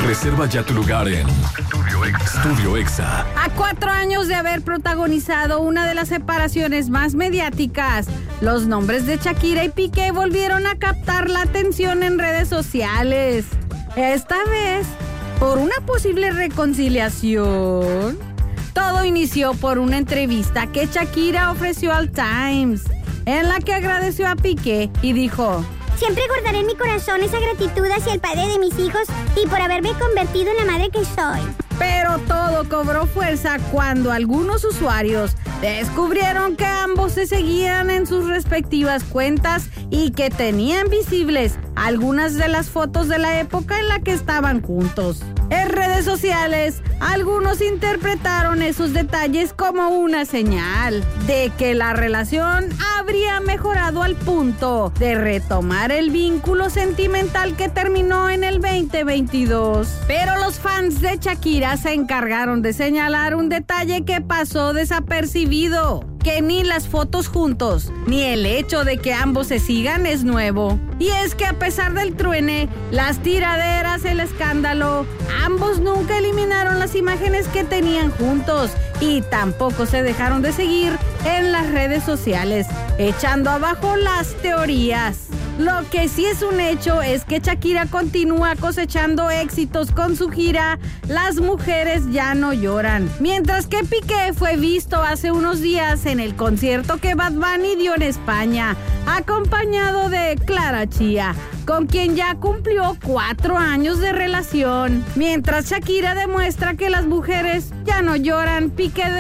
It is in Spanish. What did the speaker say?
Reserva ya tu lugar en Studio Exa. A 4 años de haber protagonizado una de las separaciones más mediáticas, los nombres de Shakira y Piqué volvieron a captar la atención en redes sociales. Esta vez, por una posible reconciliación. Todo inició por una entrevista que Shakira ofreció al Times, en la que agradeció a Piqué y dijo: siempre guardaré en mi corazón esa gratitud hacia el padre de mis hijos y por haberme convertido en la madre que soy. Pero todo cobró fuerza cuando algunos usuarios descubrieron que ambos se seguían en sus respectivas cuentas y que tenían visibles algunas de las fotos de la época en la que estaban juntos. En redes sociales, algunos interpretaron esos detalles como una señal de que la relación habría mejorado al punto de retomar el vínculo sentimental que terminó en el 2022. Pero los fans de Shakira se encargaron de señalar un detalle que pasó desapercibido, que ni las fotos juntos, ni el hecho de que ambos se sigan es nuevo. Y es que a pesar del truene, las tiraderas, el escándalo, ambos nunca eliminaron las imágenes que tenían juntos y tampoco se dejaron de seguir en las redes sociales, echando abajo las teorías. Lo que sí es un hecho es que Shakira continúa cosechando éxitos con su gira Las Mujeres Ya No Lloran, mientras que Piqué fue visto hace unos días en el concierto que Bad Bunny dio en España, acompañado de Clara Chía, con quien ya cumplió 4 años de relación. Mientras Shakira demuestra que las mujeres ya no lloran, Piqué